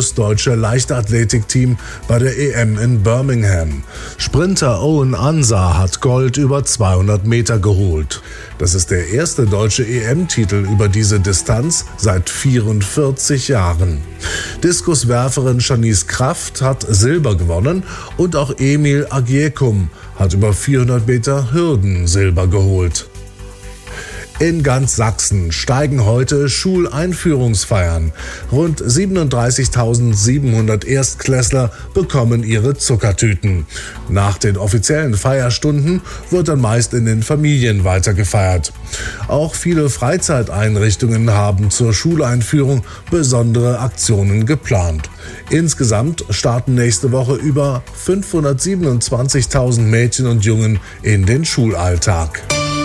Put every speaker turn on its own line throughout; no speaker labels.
fürs deutsche Leichtathletikteam bei der EM in Birmingham. Sprinter Owen Ansah hat Gold über 200 Meter geholt. Das ist der erste deutsche EM-Titel über diese Distanz seit 44 Jahren. Diskuswerferin Shanice Kraft hat Silber gewonnen und auch Emil Agiekum hat über 400 Meter Hürden Silber geholt. In ganz Sachsen steigen heute Schuleinführungsfeiern. Rund 37.700 Erstklässler bekommen ihre Zuckertüten. Nach den offiziellen Feierstunden wird dann meist in den Familien weitergefeiert. Auch viele Freizeiteinrichtungen haben zur Schuleinführung besondere Aktionen geplant. Insgesamt starten nächste Woche über 527.000 Mädchen und Jungen in den Schulalltag.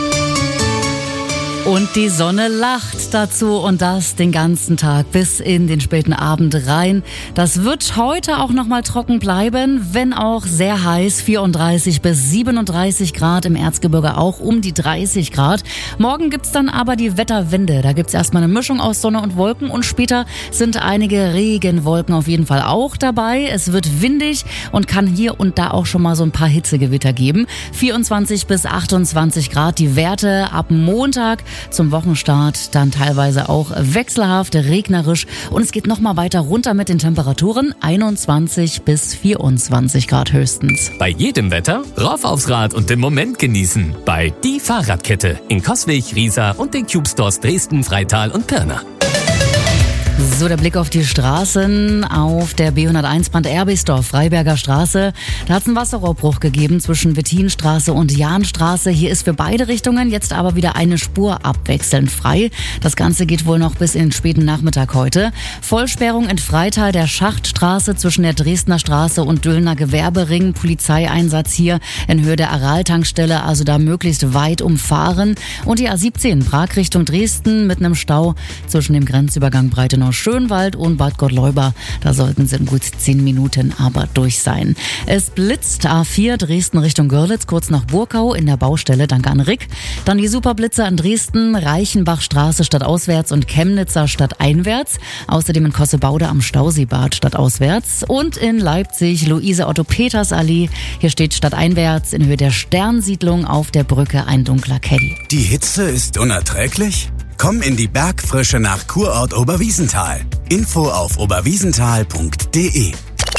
Und die Sonne lacht dazu und das den ganzen Tag bis in den späten Abend rein. Das wird heute auch noch mal trocken bleiben, wenn auch sehr heiß, 34 bis 37 Grad, im Erzgebirge auch um die 30 Grad. Morgen gibt's dann aber die Wetterwende. Da gibt's erstmal eine Mischung aus Sonne und Wolken und später sind einige Regenwolken auf jeden Fall auch dabei. Es wird windig und kann hier und da auch schon mal so ein paar Hitzegewitter geben. 24 bis 28 Grad die Werte ab Montag. Zum Wochenstart dann teilweise auch wechselhaft, regnerisch und es geht nochmal weiter runter mit den Temperaturen, 21 bis 24 Grad höchstens.
Bei jedem Wetter rauf aufs Rad und den Moment genießen. Bei Die Fahrradkette in Coswig, Riesa und den Cube Stores Dresden, Freital und Pirna.
So, der Blick auf die Straßen auf der B101 Band Erbisdorf, Freiberger Straße. Da hat es einen Wasserrohrbruch gegeben zwischen Wettinstraße und Jahnstraße. Hier ist für beide Richtungen jetzt aber wieder eine Spur abwechselnd frei. Das Ganze geht wohl noch bis in den späten Nachmittag heute. Vollsperrung in Freital der Schachtstraße zwischen der Dresdner Straße und Döllner Gewerbering. Polizeieinsatz hier in Höhe der Aral-Tankstelle, also da möglichst weit umfahren. Und die A17 Prag Richtung Dresden mit einem Stau zwischen dem Grenzübergang Breitenau-Schönwald und Bad Gottleuba. Da sollten sie in gut 10 Minuten aber durch sein. Es blitzt A4 Dresden Richtung Görlitz, kurz nach Burkau in der Baustelle, danke an Rick. Dann die Superblitze an Dresden, Reichenbachstraße stadtauswärts und Chemnitzer stadteinwärts. Außerdem in Kossebaude am Stauseebad stadtauswärts. Und in Leipzig Luise-Otto-Peters-Allee. Hier steht stadteinwärts in Höhe der Sternsiedlung auf der Brücke ein dunkler Caddy.
Die Hitze ist unerträglich? Komm in die Bergfrische nach Kurort Oberwiesenthal. Info auf oberwiesenthal.de.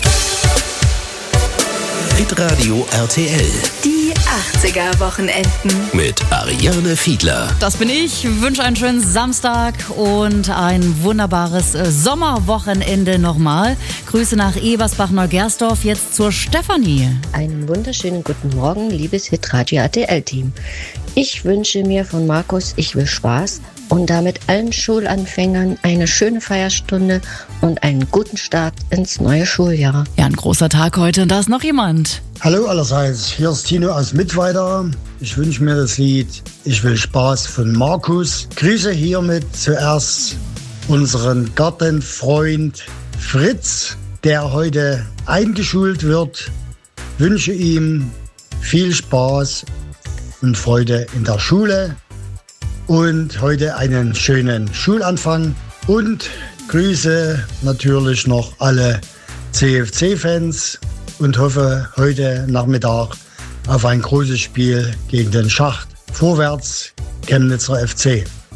Hitradio RTL.
Die 80er-Wochenenden.
Mit Ariane Fiedler.
Das bin ich. Wünsche einen schönen Samstag und ein wunderbares Sommerwochenende nochmal. Grüße nach Ebersbach-Neugersdorf. Jetzt zur Stefanie.
Einen wunderschönen guten Morgen, liebes Hitradio RTL-Team. Ich wünsche mir von Markus Ich will Spaß und damit allen Schulanfängern eine schöne Feierstunde und einen guten Start ins neue Schuljahr.
Ja, ein großer Tag heute. Und da ist noch jemand.
Hallo allerseits, hier ist Tino aus Mittweida. Ich wünsche mir das Lied Ich will Spaß von Markus. Grüße hiermit zuerst unseren Gartenfreund Fritz, der heute eingeschult wird. Wünsche ihm viel Spaß und Freude in der Schule und heute einen schönen Schulanfang und grüße natürlich noch alle CFC-Fans und hoffe heute Nachmittag auf ein großes Spiel gegen den Schacht. Vorwärts, Chemnitzer FC.